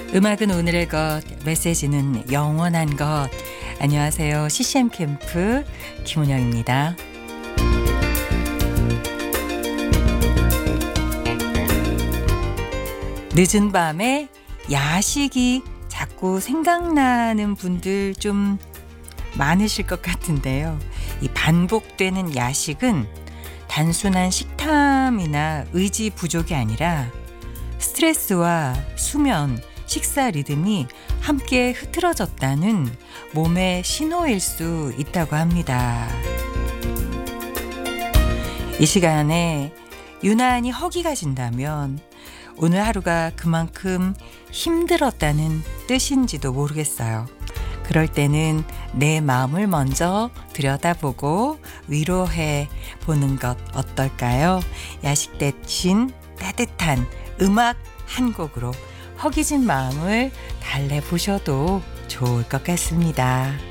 음악은 오늘의 것, 메시지는 영원한 것. 안녕하세요. CCM 캠프 김은영입니다. 늦은 밤에 야식이 자꾸 생각나는 분들 좀 많으실 것 같은데요. 이 반복되는 야식은 단순한 식탐이나 의지 부족이 아니라 스트레스와 수면, 식사 리듬이 함께 흐트러졌다는 몸의 신호일 수 있다고 합니다. 이 시간에 유난히 허기가 진다면 오늘 하루가 그만큼 힘들었다는 뜻인지도 모르겠어요. 그럴 때는 내 마음을 먼저 들여다보고 위로해 보는 것 어떨까요? 야식 대신 따뜻한 음악 한 곡으로 허기진 마음을 달래보셔도 좋을 것 같습니다.